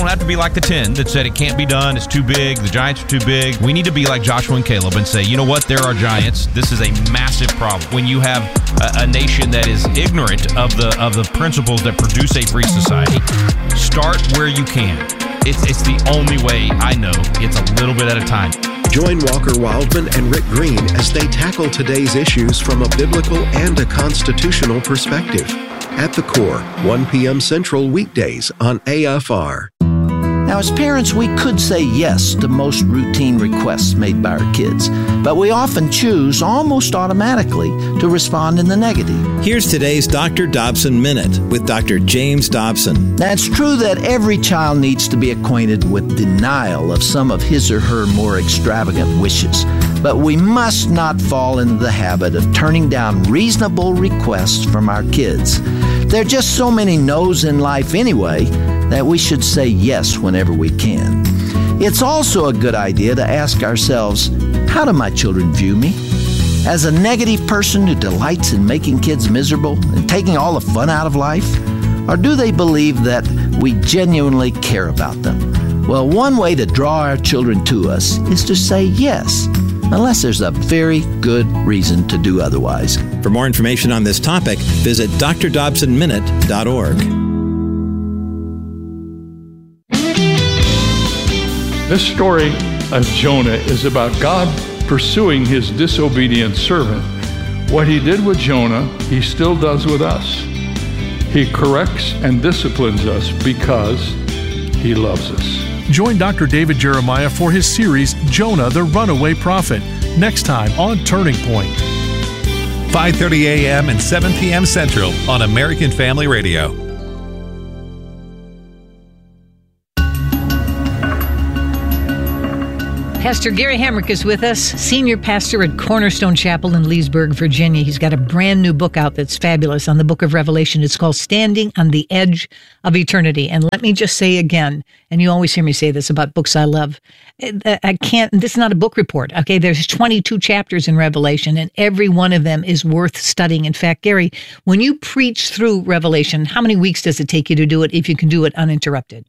don't have to be like the 10 that said it can't be done, it's too big, the giants are too big. We need to be like Joshua and Caleb and say, you know what, there are giants. This is a massive problem. When you have a nation that is ignorant of the principles that produce a free society, start where you can. It's the only way I know. It's a little bit at a time. Join Walker Wildman and Rick Green as they tackle today's issues from a biblical and a constitutional perspective. At the Core, 1 p.m. Central weekdays on AFR. Now, as parents, we could say yes to most routine requests made by our kids, but we often choose almost automatically to respond in the negative. Here's today's Dr. Dobson Minute with Dr. James Dobson. Now, it's true that every child needs to be acquainted with denial of some of his or her more extravagant wishes, but we must not fall into the habit of turning down reasonable requests from our kids. There are just so many no's in life anyway that we should say yes whenever we can. It's also a good idea to ask ourselves, how do my children view me? As a negative person who delights in making kids miserable and taking all the fun out of life? Or do they believe that we genuinely care about them? Well, one way to draw our children to us is to say yes, unless there's a very good reason to do otherwise. For more information on this topic, visit drdobsonminute.org. This story of Jonah is about God pursuing his disobedient servant. What he did with Jonah, he still does with us. He corrects and disciplines us because he loves us. Join Dr. David Jeremiah for his series, Jonah the Runaway Prophet, next time on Turning Point. 5:30 a.m. and 7 p.m. Central on American Family Radio. Pastor Gary Hamrick is with us, senior pastor at Cornerstone Chapel in Leesburg, Virginia. He's got a brand new book out that's fabulous on the book of Revelation. It's called Standing on the Edge of Eternity. And let me just say again, and you always hear me say this about books I love, this is not a book report, okay? There's 22 chapters in Revelation, and every one of them is worth studying. In fact, Gary, when you preach through Revelation, how many weeks does it take you to do it if you can do it uninterrupted?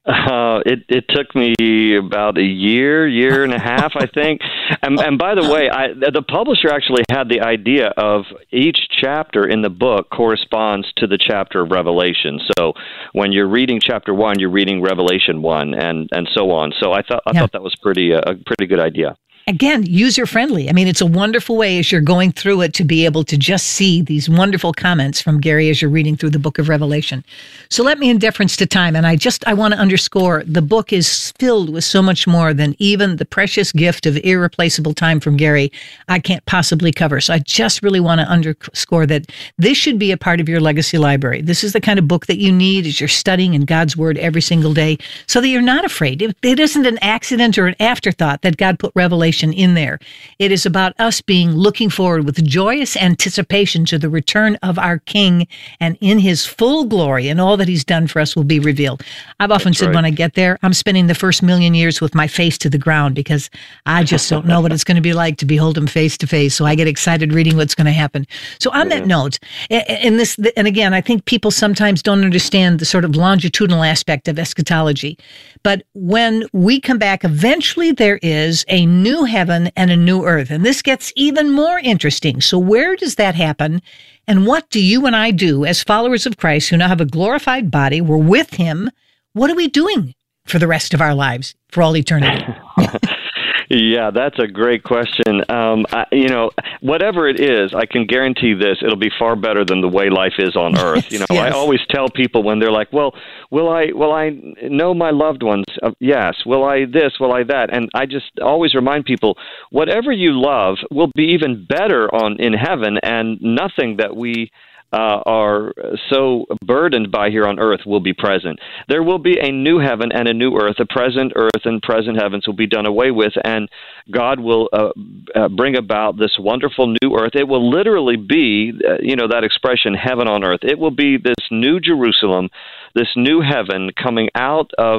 It took me about a year and a half, I think. And by the way, the publisher actually had the idea of each chapter in the book corresponds to the chapter of Revelation. So when you're reading chapter 1, you're reading Revelation 1, and so on. So I thought that was a pretty good idea. Again, user-friendly. I mean, it's a wonderful way as you're going through it to be able to just see these wonderful comments from Gary as you're reading through the book of Revelation. So let me, in deference to time, and I want to underscore, the book is filled with so much more than even the precious gift of irreplaceable time from Gary I can't possibly cover. So I just really want to underscore that this should be a part of your legacy library. This is the kind of book that you need as you're studying in God's Word every single day so that you're not afraid. It isn't an accident or an afterthought that God put Revelation in there. It is about us looking forward with joyous anticipation to the return of our King, and in his full glory, and all that he's done for us will be revealed. I've often said when I get there, I'm spending the first million years with my face to the ground because I just don't know what it's going to be like to behold him face to face. So I get excited reading what's going to happen. So on that note, and again, I think people sometimes don't understand the sort of longitudinal aspect of eschatology. But when we come back, eventually there is a new heaven and a new earth. And this gets even more interesting. So where does that happen? And what do you and I do as followers of Christ who now have a glorified body? We're with him. What are we doing for the rest of our lives, for all eternity? Yeah, that's a great question. Whatever it is, I can guarantee this, it'll be far better than the way life is on earth. Yes. I always tell people when they're like, well, will I know my loved ones? Yes. Will I this? Will I that? And I just always remind people, whatever you love will be even better in heaven, and nothing that we are so burdened by here on earth will be present. There will be a new heaven and a new earth. The present earth and present heavens will be done away with, and God will bring about this wonderful new earth. It will literally be, that expression, heaven on earth. It will be this new Jerusalem, this new heaven coming out of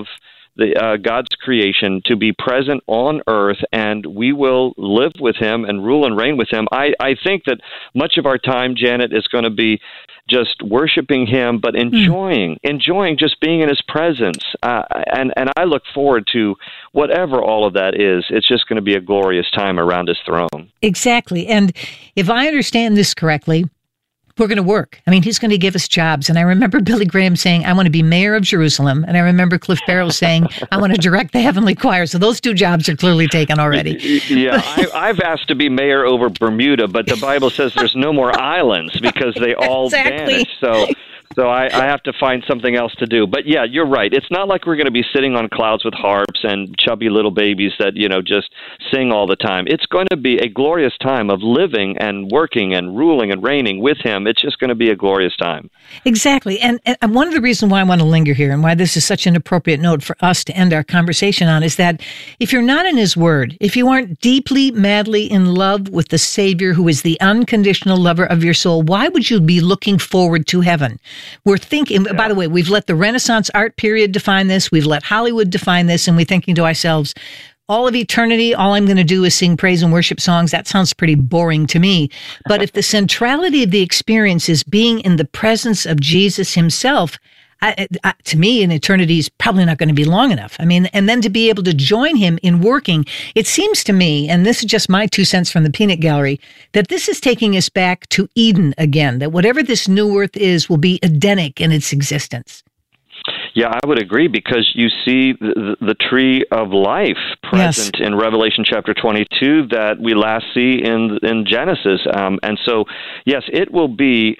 God's creation, to be present on earth, and we will live with him and rule and reign with him. I think that much of our time, Janet, is going to be just worshiping him, but enjoying just being in his presence. And I look forward to whatever all of that is. It's just going to be a glorious time around his throne. Exactly. And if I understand this correctly, we're going to work. I mean, he's going to give us jobs. And I remember Billy Graham saying, I want to be mayor of Jerusalem. And I remember Cliff Barrow saying, I want to direct the heavenly choir. So those two jobs are clearly taken already. Yeah, I've asked to be mayor over Bermuda, but the Bible says there's no more islands because they all vanished. So I have to find something else to do. But yeah, you're right. It's not like we're going to be sitting on clouds with harps and chubby little babies that, just sing all the time. It's going to be a glorious time of living and working and ruling and reigning with him. It's just going to be a glorious time. Exactly. And one of the reasons why I want to linger here and why this is such an appropriate note for us to end our conversation on is that if you're not in his word, if you aren't deeply, madly in love with the Savior who is the unconditional lover of your soul, why would you be looking forward to heaven? We're thinking, by the way, we've let the Renaissance art period define this. We've let Hollywood define this. And we're thinking to ourselves, all of eternity, all I'm going to do is sing praise and worship songs. That sounds pretty boring to me. But if the centrality of the experience is being in the presence of Jesus himself, to me, an eternity is probably not going to be long enough. I mean, and then to be able to join him in working, it seems to me, and this is just my 2 cents from the peanut gallery, that this is taking us back to Eden again, that whatever this new earth is will be Edenic in its existence. Yeah, I would agree, because you see the tree of life present in Revelation chapter 22 that we last see in Genesis. And so, yes, it will be,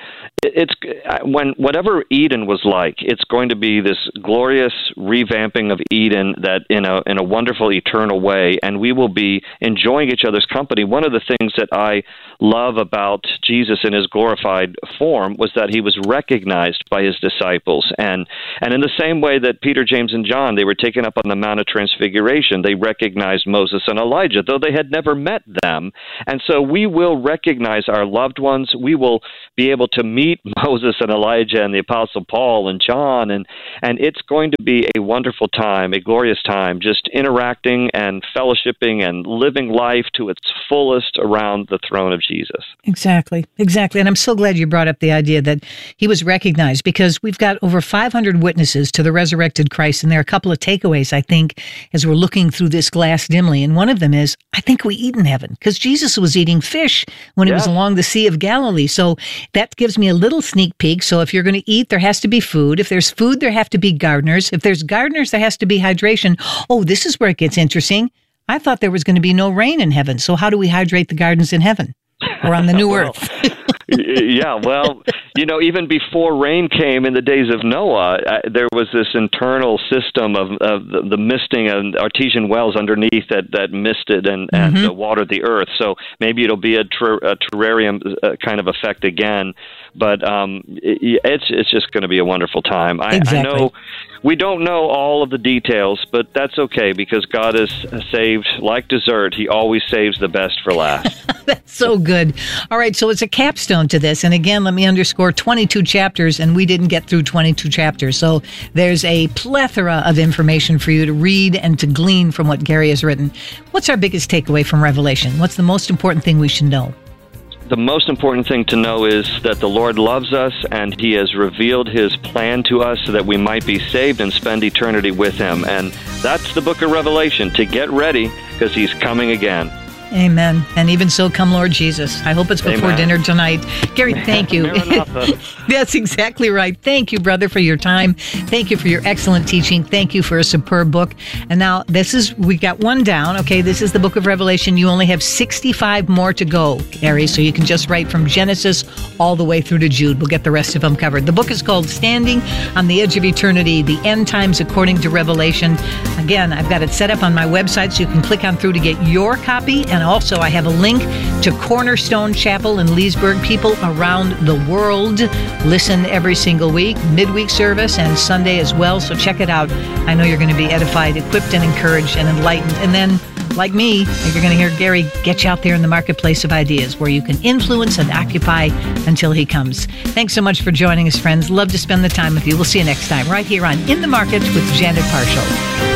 whatever Eden was like, it's going to be this glorious revamping of Eden that in a wonderful eternal way, and we will be enjoying each other's company. One of the things that I love about Jesus in his glorified form was that he was recognized by his disciples, and in the same way that Peter, James, and John, they were taken up on the Mount of Transfiguration, they recognized Moses and Elijah, though they had never met them. And so we will recognize our loved ones. We will be able to meet Moses and Elijah and the Apostle Paul and John, and it's going to be a wonderful time, a glorious time, just interacting and fellowshipping and living life to its fullest around the throne of Jesus. Exactly. And I'm so glad you brought up the idea that he was recognized, because we've got over 500 witnesses to the resurrected Christ, and there are a couple of takeaways, I think, as we're looking through this glass dimly, and one of them is, I think we eat in heaven, because Jesus was eating fish when he was along the Sea of Galilee, so that gives me a little sneak peek. So if you're going to eat, there has to be food. If there's food, there have to be gardeners. If there's gardeners, there has to be hydration. Oh, this is where it gets interesting. I thought there was going to be no rain in heaven, so how do we hydrate the gardens in heaven or on the new earth? Yeah, well, even before rain came in the days of Noah, there was this internal system of the misting and artesian wells underneath that misted and watered the earth. So maybe it'll be a terrarium kind of effect again. But it's just going to be a wonderful time. I know we don't know all of the details, but that's okay, because God is saved like dessert. He always saves the best for last. That's so good. All right, so it's a capstone to this. And again, let me underscore 22 chapters, and we didn't get through 22 chapters. So there's a plethora of information for you to read and to glean from what Gary has written. What's our biggest takeaway from Revelation? What's the most important thing we should know? The most important thing to know is that the Lord loves us, and he has revealed his plan to us so that we might be saved and spend eternity with him. And that's the book of Revelation, to get ready, because he's coming again. Amen. And even so, come Lord Jesus. I hope it's before dinner tonight. Gary, thank you. That's exactly right. Thank you, brother, for your time. Thank you for your excellent teaching. Thank you for a superb book. And now we got one down. Okay, this is the book of Revelation. You only have 65 more to go, Gary, so you can just write from Genesis all the way through to Jude. We'll get the rest of them covered. The book is called Standing on the Edge of Eternity, The End Times According to Revelation. Again, I've got it set up on my website, so you can click on through to get your copy. And also, I have a link to Cornerstone Chapel in Leesburg. People around the world listen every single week, midweek service and Sunday as well. So check it out. I know you're going to be edified, equipped, and encouraged and enlightened. And then, like me, you're going to hear Gary get you out there in the marketplace of ideas where you can influence and occupy until he comes. Thanks so much for joining us, friends. Love to spend the time with you. We'll see you next time right here on In the Market with Janet Parshall.